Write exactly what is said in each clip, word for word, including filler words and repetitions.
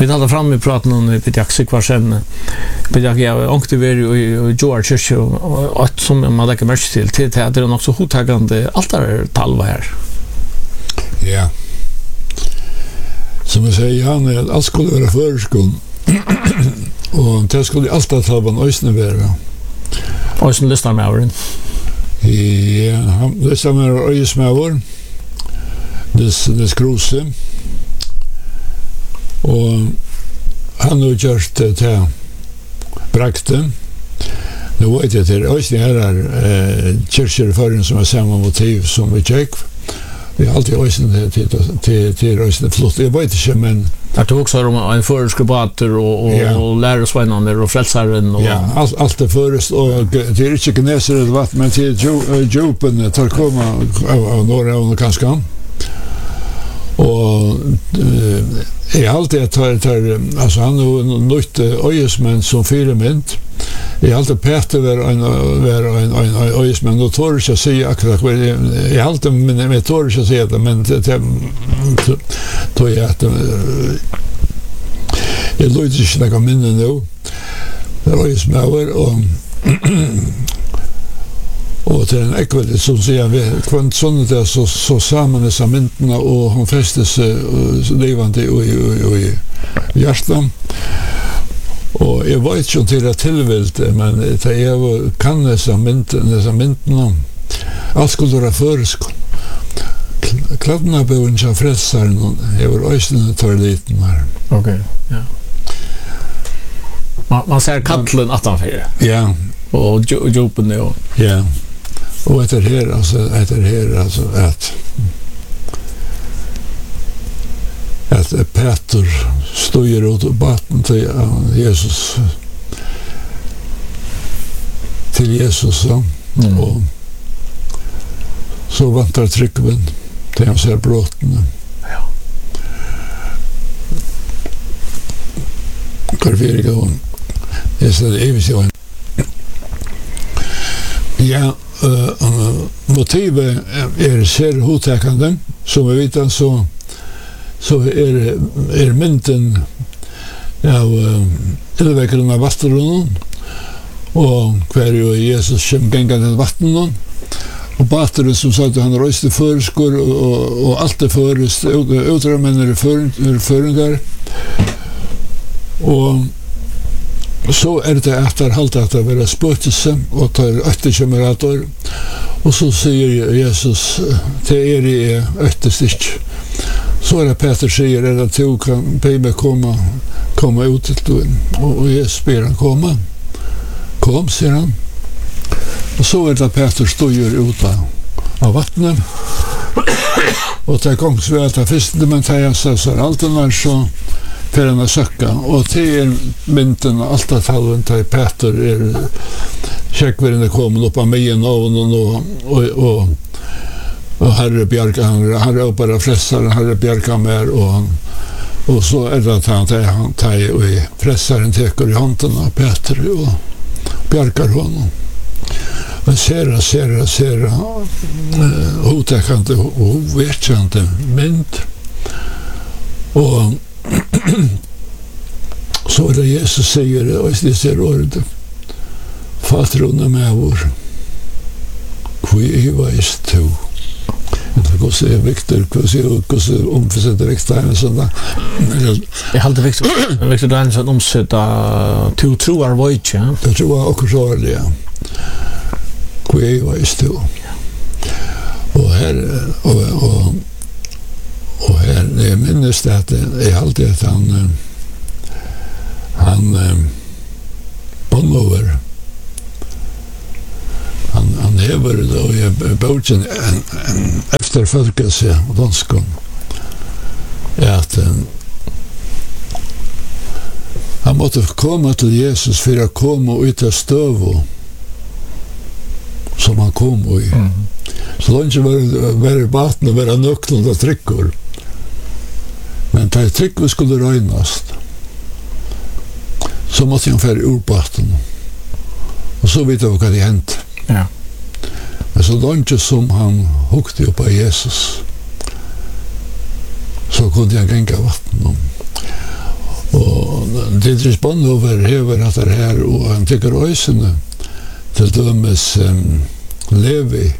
Vi talar fram i praten om vid Jaxi kvar sen. Vid jag jag åkte vi i Joar Church och att som man lägger märke till till att det är också hotagande altare talva här. Ja. Som jag säger, han är att allt skulle vara förskon. Och det skulle alltid ta en ösne vara. Ösne lyssnar med över. Ja, han lyssnar med ösmöver. Det det skruse. Och han har gjort det till brakte. Nu vet jag till ösne här är kyrkjörfören som har samma motiv som vi tjeck. Det är alltid ösne till till till ösne flott. Jag vet inte, men jag tog också om en förskrubater och och, ja. och lärarsvänner och frälsaren och ja, allt allt det först och det är inte gneser det vatten men till Jopen tar komma av några och kanske. Och är alltid att tar tar alltså han har nytt öjesmän som firmament. Jag alltid Peter var en var en en öjesmän och tor så säger akkurat jag alltid med med tor så säger det men då jag att jag låter sig snacka minnen nu. Det är öjesmän och och till en ekvalitet som säger vi kvant sånt där så så samman dessa myntena och hon fästes levande i i hjärtan. Och jag vet inte till det tillvilt, men det är kan dessa mynten, dessa myntena. Allt skulle vara förskon. Kladdarna behöver inte frälsaren, jag var ösnen tar liten här. Okej, okay, ja. Man, man ser kattlen attanför. Ja. Och Jopen nu. Ja. Och det här alltså det här alltså att att Peter står ut och batten till Jesus till Jesus så mm. och så vantar tryckven till han ser brotten. Ja. Karveriga hon. Det är det evigt så. Ja, uh, uh, motivet är ser hotäkande som vi vet så så är är mynten av elväkaren av vattnet och kvar ju Jesus som gängande vattnet och batteren som sa att han röste förskor och, och allt det förest utrymmen för föringar och så är det att det halt att det vara spöttelse och tar efterkomerator och så säger Jesus till er i öttestick. Så är det Peter säger att du kan be komma komma ut till och, och Jesus ber han komma. Kom, säger han. Och så är det att Peter står ut av vattnet. Och det kom så att det först det man tar sig så allt den är så för en att söka. Och till mynten allt att halven till Peter är checkvärden kommer upp av mig och och och och och Herre Bjarka han har bara frälsaren Herre Bjarka mer och och så är det att han tar han tar och frälsaren teker i handen av Peter och Bjarkar honom. Men ser ser ser hotäckande och vet inte mynt och så är det Jesus säger och det ser ordet Fatrona med vår qui evaist to. Det går så Victor hur så omsätter Victor så där. Jag hade Victor Victor Dan så omsätta to true our voice, ja. Det tror jag också så det. Qui evaist to. Och här och och och här det minns det att det är alltid att han han Bonlover han han lever då i boken en, en efterföljelse av danskon att en, han måste komma till Jesus för att komma ut av stöv som han kom i mm. så långt var var vatten och var nökten och tryckor men ta tryckor skulle röjnas så måste han färre ur vatten och så vet jag vad det hänt. Ja. Men så långt som han hukte upp av Jesus så kunde jag gänga vatten. Och Dietrich Bonhoeffer hever at det her, og han tykker øysene til dømes um, Levi,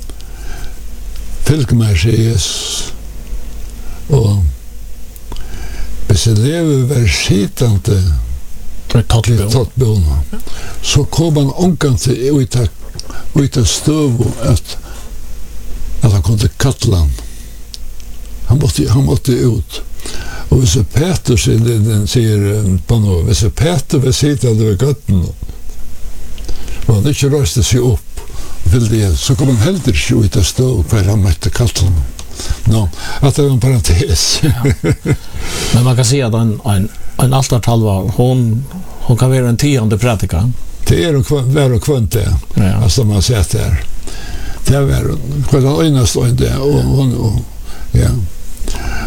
fylkmer seg Jesus, og hvis Levi var skitante til tattbjørna, så kom han omgang til uita støv at, at han kunne kattla han. Han måtte, han måtte ut. Og hvis Peter sier på noe, hvis Peter var sittende ved gatten, og han ikke røste seg opp, så kom han heller ikke ut av stå hver han møtte kattelen. No, att det var en parentes. Ja. Men man kan säga att en, en, en altartalva, hon, hon kan vara en tionde predika. Det är och vara och kvant det. Ja. Alltså man sett där. Det var kvart en öjnast och det och hon och ja.